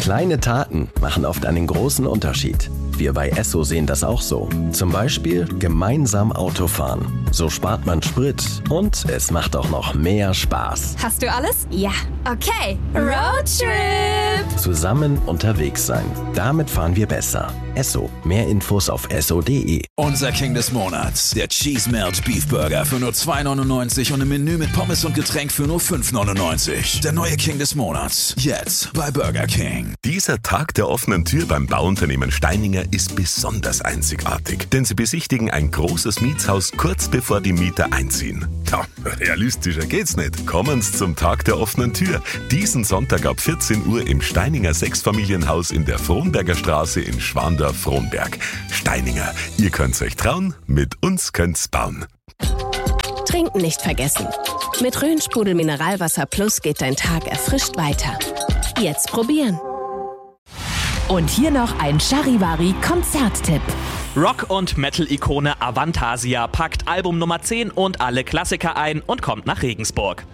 Kleine Taten machen oft einen großen Unterschied. Wir bei Esso sehen das auch so. Zum Beispiel gemeinsam Autofahren. So spart man Sprit und es macht auch noch mehr Spaß. Hast du alles? Ja. Okay, Roadtrip! Zusammen unterwegs sein. Damit fahren wir besser. Esso. Mehr Infos auf esso.de. Unser King des Monats. Der Cheese Melt Beef Burger für nur 2,99 und ein Menü mit Pommes und Getränk für nur 5,99. Der neue King des Monats. Jetzt bei Burger King. Dieser Tag der offenen Tür beim Bauunternehmen Steininger ist besonders einzigartig, denn sie besichtigen ein großes Mietshaus kurz bevor die Mieter einziehen. Ja, realistischer geht's nicht. Kommen's zum Tag der offenen Tür. Diesen Sonntag ab 14 Uhr im Steininger Sechsfamilienhaus in der Frohnberger Straße in Schwandorf-Frohnberg. Steininger, ihr könnt's euch trauen, mit uns könnt's bauen. Trinken nicht vergessen. Mit Rhön-Sprudel Mineralwasser Plus geht dein Tag erfrischt weiter. Jetzt probieren. Und hier noch ein Charivari-Konzerttipp. Rock- und Metal-Ikone Avantasia packt Album Nummer 10 und alle Klassiker ein und kommt nach Regensburg.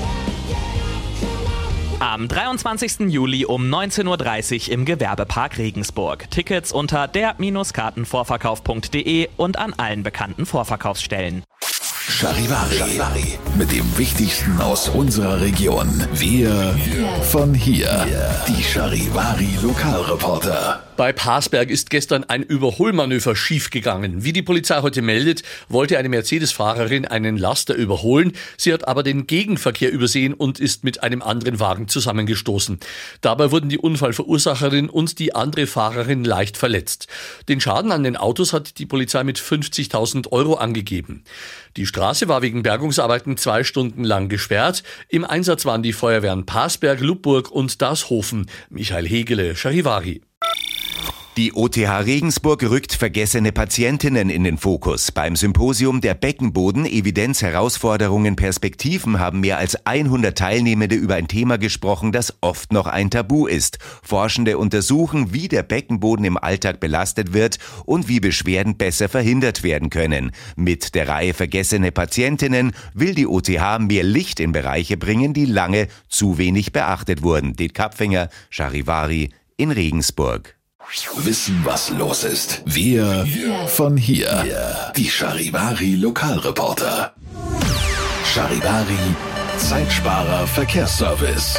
Am 23. Juli um 19.30 Uhr im Gewerbepark Regensburg. Tickets unter der-kartenvorverkauf.de und an allen bekannten Vorverkaufsstellen. Charivari. Mit dem Wichtigsten aus unserer Region. Wir von hier. Die Charivari Lokalreporter. Bei Parsberg ist gestern ein Überholmanöver schiefgegangen. Wie die Polizei heute meldet, wollte eine Mercedes-Fahrerin einen Laster überholen. Sie hat aber den Gegenverkehr übersehen und ist mit einem anderen Wagen zusammengestoßen. Dabei wurden die Unfallverursacherin und die andere Fahrerin leicht verletzt. Den Schaden an den Autos hat die Polizei mit 50.000 € angegeben. Die Straße war wegen Bergungsarbeiten 2 Stunden lang gesperrt. Im Einsatz waren die Feuerwehren Parsberg, Lubburg und Dashofen. Michael Hegele, Charivari. Die OTH Regensburg rückt vergessene Patientinnen in den Fokus. Beim Symposium der Beckenboden, Evidenz, Herausforderungen, Perspektiven haben mehr als 100 Teilnehmende über ein Thema gesprochen, das oft noch ein Tabu ist. Forschende untersuchen, wie der Beckenboden im Alltag belastet wird und wie Beschwerden besser verhindert werden können. Mit der Reihe Vergessene Patientinnen will die OTH mehr Licht in Bereiche bringen, die lange zu wenig beachtet wurden. Det Kapfinger, Charivari in Regensburg. Wissen, was los ist. Wir von hier. Die Charivari Lokalreporter. Charivari Zeitsparer Verkehrsservice.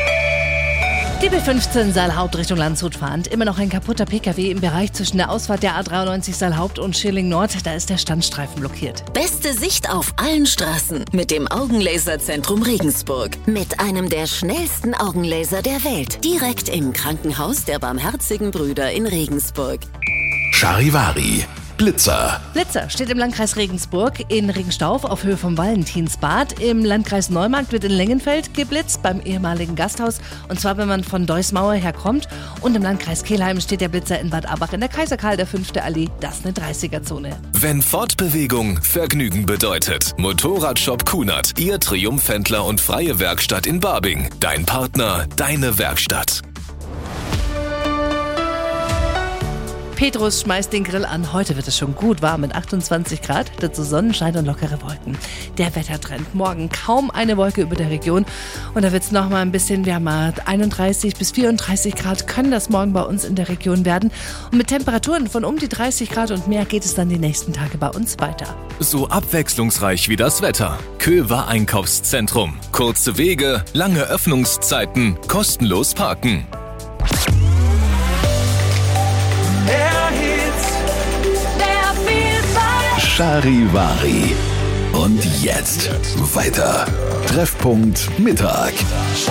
Die B15 Saalhaupt Richtung Landshut fahrend. Immer noch ein kaputter PKW im Bereich zwischen der Ausfahrt der A93 Saalhaupt und Schilling Nord. Da ist der Standstreifen blockiert. Beste Sicht auf allen Straßen mit dem Augenlaserzentrum Regensburg. Mit einem der schnellsten Augenlaser der Welt. Direkt im Krankenhaus der Barmherzigen Brüder in Regensburg. Charivari Blitzer. Blitzer steht im Landkreis Regensburg in Regenstauf auf Höhe vom Valentinsbad. Im Landkreis Neumarkt wird in Lengenfeld geblitzt, beim ehemaligen Gasthaus. Und zwar, wenn man von Deusmauer herkommt. Und im Landkreis Kelheim steht der Blitzer in Bad Abach in der Kaiser Karl V. Allee. Das ist eine 30er-Zone. Wenn Fortbewegung Vergnügen bedeutet. Motorradshop Kunert, Ihr Triumphhändler und freie Werkstatt in Barbing. Dein Partner, deine Werkstatt. Petrus schmeißt den Grill an. Heute wird es schon gut warm mit 28 Grad. Dazu Sonnenschein und lockere Wolken. Der Wettertrend. Morgen kaum eine Wolke über der Region. Und da wird es noch mal ein bisschen wärmer. 31 bis 34 Grad können das morgen bei uns in der Region werden. Und mit Temperaturen von um die 30 Grad und mehr geht es dann die nächsten Tage bei uns weiter. So abwechslungsreich wie das Wetter. Köver Einkaufszentrum. Kurze Wege, lange Öffnungszeiten, kostenlos parken. Charivari. Und jetzt weiter. Treffpunkt Mittag.